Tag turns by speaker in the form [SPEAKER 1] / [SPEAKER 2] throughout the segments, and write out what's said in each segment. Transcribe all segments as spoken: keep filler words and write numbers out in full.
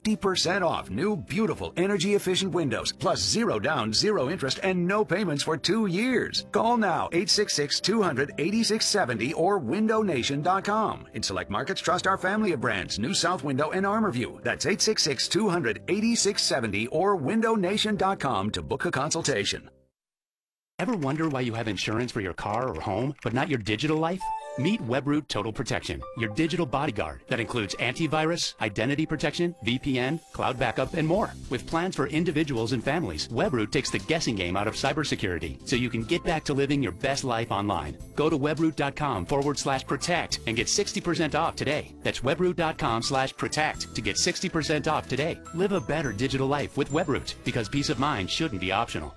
[SPEAKER 1] fifty percent off new, beautiful, energy-efficient windows, plus zero down, zero interest, and no payments for two years. Call now, eight six six, two hundred, eighty-six seventy or window nation dot com. In select markets, trust our family of brands, New South Window and ArmorView. That's eight six six, two hundred, eighty-six seventy or window nation dot com to book a consultation.
[SPEAKER 2] Ever wonder why you have insurance for your car or home, but not your digital life? Meet Webroot Total Protection, your digital bodyguard that includes antivirus, identity protection, V P N, cloud backup, and more. With plans for individuals and families, Webroot takes the guessing game out of cybersecurity so you can get back to living your best life online. Go to webroot.com forward slash protect and get sixty percent off today. That's webroot.com slash protect to get sixty percent off today. Live a better digital life with Webroot, because peace of mind shouldn't be optional.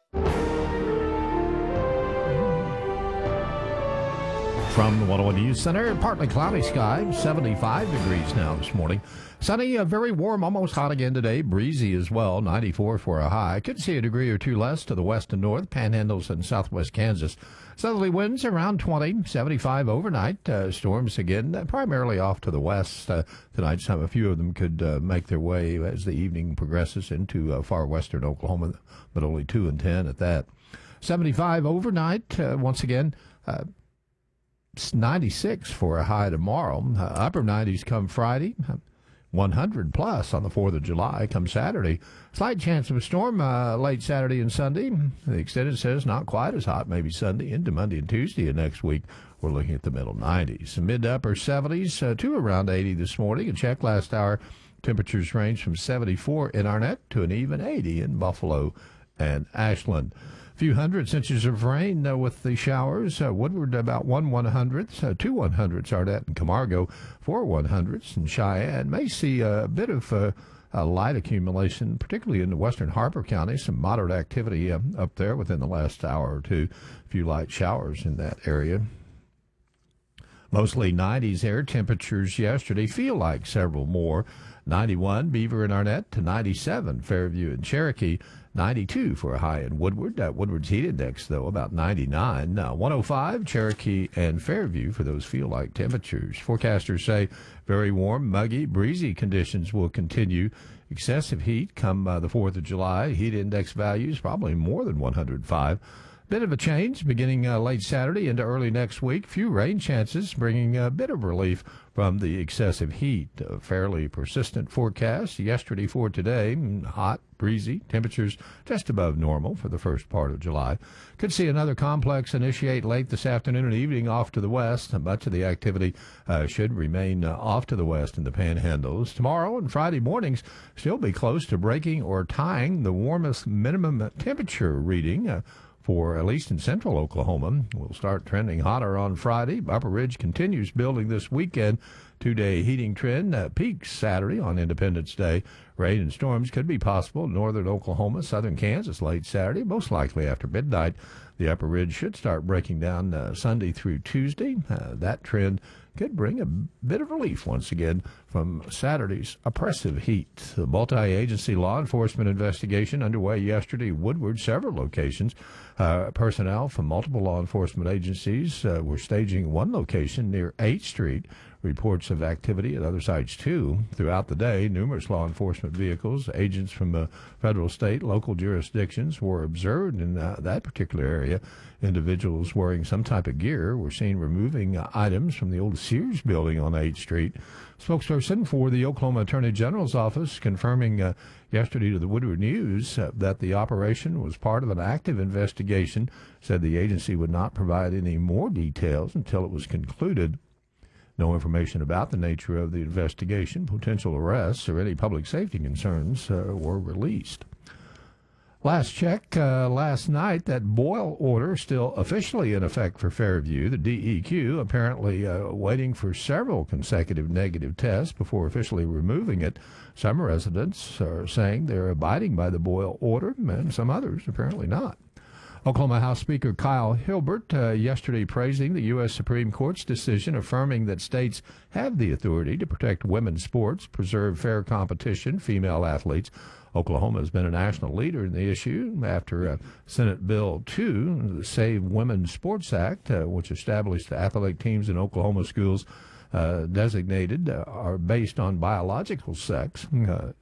[SPEAKER 3] From the one oh one News Center, partly cloudy sky, seventy-five degrees now this morning. Sunny, uh, very warm, almost hot again today. Breezy as well, ninety-four for a high. Could see a degree or two less to the west and north, panhandles and southwest Kansas. Southerly winds around twenty, seventy-five overnight. Uh, storms again, uh, primarily off to the west uh, tonight. Some, a few of them could uh, make their way as the evening progresses into uh, far western Oklahoma, but only two and ten at that. seventy-five overnight, uh, once again. Uh, ninety-six for a high tomorrow. Uh, upper nineties come Friday. one hundred plus on the fourth of July come Saturday. Slight chance of a storm uh, late Saturday and Sunday. The extended says not quite as hot, maybe Sunday into Monday and Tuesday of next week. We're looking at the middle nineties. Mid to upper seventies uh, to around eighty this morning. A check last hour. Temperatures range from seventy-four in Arnett to an even eighty in Buffalo and Ashland. Few hundreds inches of rain uh, with the showers. Uh, Woodward about one one hundredths, uh, two one hundredths, Arnett and Camargo, four one hundredths, and Cheyenne may see a bit of uh, a light accumulation, particularly in the western Harper County. Some moderate activity uh, up there within the last hour or two. A few light showers in that area. Mostly nineties air temperatures yesterday. Feel like several more. ninety-one, Beaver and Arnett to ninety-seven, Fairview and Cherokee. ninety-two for a high in Woodward. Uh, Woodward's heat index, though, about ninety-nine. Uh, one oh five, Cherokee and Fairview for those feel-like temperatures. Forecasters say very warm, muggy, breezy conditions will continue. Excessive heat come uh, the fourth of July. Heat index values probably more than one hundred five. Bit of a change beginning uh, late Saturday into early next week. Few rain chances, bringing a bit of relief from the excessive heat. A fairly persistent forecast yesterday for today. Hot, breezy, temperatures just above normal for the first part of July. Could see another complex initiate late this afternoon and evening off to the west. Much of the activity uh, should remain uh, off to the west in the panhandles. Tomorrow and Friday mornings still be close to breaking or tying the warmest minimum temperature reading uh, for at least in central Oklahoma. We'll start trending hotter on Friday. Upper Ridge continues building this weekend. Two-day heating trend uh, peaks Saturday on Independence Day. Rain and storms could be possible in northern Oklahoma, southern Kansas late Saturday, most likely after midnight. The Upper Ridge should start breaking down uh, Sunday through Tuesday. Uh, that trend could bring a bit of relief once again from Saturday's oppressive heat. The multi-agency law enforcement investigation underway yesterday at Woodward, several locations. Uh, personnel from multiple law enforcement agencies uh, were staging one location near eighth Street. Reports of activity at other sites, too. Throughout the day, numerous law enforcement vehicles, agents from uh, federal, state, local jurisdictions were observed in uh, that particular area. Individuals wearing some type of gear were seen removing uh, items from the old Sears building on eighth Street. Spokesperson for the Oklahoma Attorney General's office confirming uh, yesterday to the Woodward News uh, that the operation was part of an active investigation, said the agency would not provide any more details until it was concluded. No information about the nature of the investigation, potential arrests, or any public safety concerns uh, were released. Last check uh, last night, that Boyle order still officially in effect for Fairview. The D E Q apparently uh, waiting for several consecutive negative tests before officially removing it. Some residents are saying they're abiding by the Boyle order, and some others apparently not. Oklahoma House Speaker Kyle Hilbert uh, yesterday praising the U S Supreme Court's decision affirming that states have the authority to protect women's sports, preserve fair competition, female athletes. Oklahoma has been a national leader in the issue after uh, Senate Bill two, the Save Women's Sports Act, uh, which established the athletic teams in Oklahoma schools uh, designated uh, are based on biological sex. Uh,